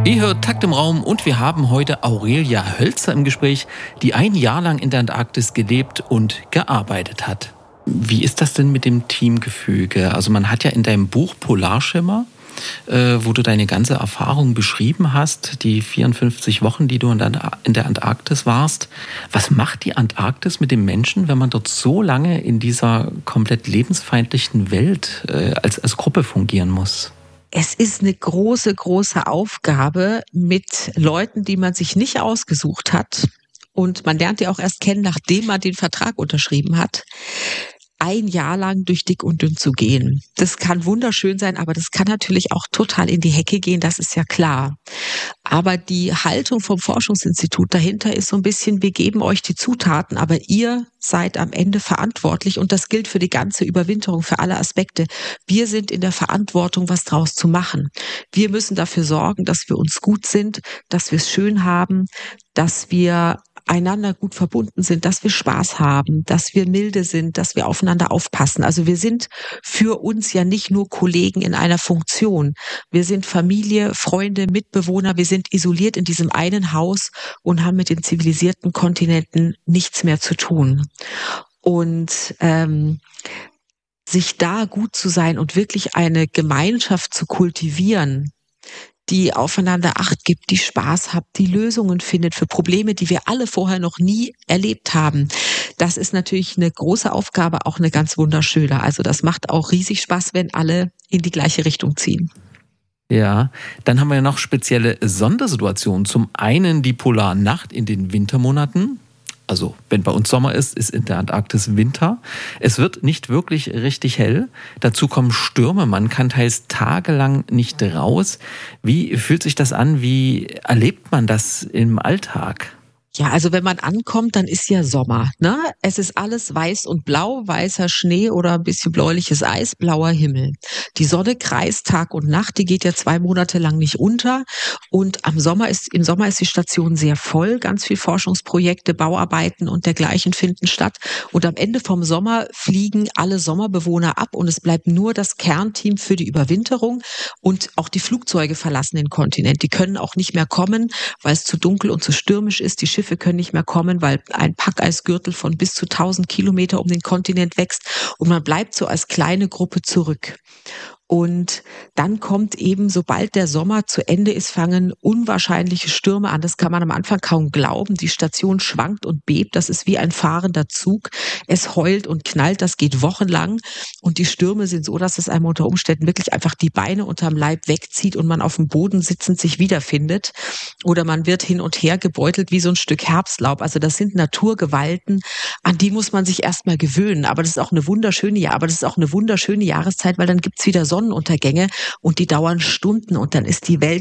Ihr hört Takt im Raum und wir haben heute Aurelia Hölzer im Gespräch, die ein Jahr lang in der Antarktis gelebt und gearbeitet hat. Wie ist das denn mit dem Teamgefüge? Also man hat ja in deinem Buch Polarschimmer, wo du deine ganze Erfahrung beschrieben hast, die 54 Wochen, die du in der Antarktis warst. Was macht die Antarktis mit dem Menschen, wenn man dort so lange in dieser komplett lebensfeindlichen Welt als Gruppe fungieren muss? Es ist eine große, große Aufgabe mit Leuten, die man sich nicht ausgesucht hat. Und man lernt die auch erst kennen, nachdem man den Vertrag unterschrieben hat. Ein Jahr lang durch dick und dünn zu gehen. Das kann wunderschön sein, aber das kann natürlich auch total in die Hecke gehen, das ist ja klar. Aber die Haltung vom Forschungsinstitut dahinter ist so ein bisschen, wir geben euch die Zutaten, aber ihr seid am Ende verantwortlich und das gilt für die ganze Überwinterung, für alle Aspekte. Wir sind in der Verantwortung, was draus zu machen. Wir müssen dafür sorgen, dass wir uns gut sind, dass wir es schön haben, dass wir einander gut verbunden sind, dass wir Spaß haben, dass wir milde sind, dass wir aufeinander aufpassen. Also wir sind für uns ja nicht nur Kollegen in einer Funktion. Wir sind Familie, Freunde, Mitbewohner. Wir sind isoliert in diesem einen Haus und haben mit den zivilisierten Kontinenten nichts mehr zu tun. Und sich da gut zu sein und wirklich eine Gemeinschaft zu kultivieren, die aufeinander Acht gibt, die Spaß hat, die Lösungen findet für Probleme, die wir alle vorher noch nie erlebt haben. Das ist natürlich eine große Aufgabe, auch eine ganz wunderschöne. Also das macht auch riesig Spaß, wenn alle in die gleiche Richtung ziehen. Ja, dann haben wir ja noch spezielle Sondersituationen. Zum einen die Polarnacht in den Wintermonaten. Also, wenn bei uns Sommer ist, ist in der Antarktis Winter. Es wird nicht wirklich richtig hell. Dazu kommen Stürme. Man kann teils tagelang nicht raus. Wie fühlt sich das an? Wie erlebt man das im Alltag? Ja, also wenn man ankommt, dann ist ja Sommer, ne? Es ist alles weiß und blau, weißer Schnee oder ein bisschen bläuliches Eis, blauer Himmel. Die Sonne kreist Tag und Nacht, die geht ja 2 Monate lang nicht unter. Und im Sommer ist die Station sehr voll, ganz viel Forschungsprojekte, Bauarbeiten und dergleichen finden statt. Und am Ende vom Sommer fliegen alle Sommerbewohner ab und es bleibt nur das Kernteam für die Überwinterung und auch die Flugzeuge verlassen den Kontinent. Die können auch nicht mehr kommen, weil es zu dunkel und zu stürmisch ist. Die Schiffe können nicht mehr kommen, weil ein Packeisgürtel von bis zu 1000 Kilometer um den Kontinent wächst und man bleibt so als kleine Gruppe zurück. Und dann kommt eben, sobald der Sommer zu Ende ist, fangen unwahrscheinliche Stürme an. Das kann man am Anfang kaum glauben. Die Station schwankt und bebt. Das ist wie ein fahrender Zug. Es heult und knallt. Das geht wochenlang. Und die Stürme sind so, dass es einem unter Umständen wirklich einfach die Beine unterm Leib wegzieht und man auf dem Boden sitzend sich wiederfindet. Oder man wird hin und her gebeutelt wie so ein Stück Herbstlaub. Also das sind Naturgewalten, an die muss man sich erstmal gewöhnen. Aber das ist auch eine wunderschöne Jahreszeit, weil dann gibt's wieder Sonnenuntergänge und die dauern Stunden und dann ist die Welt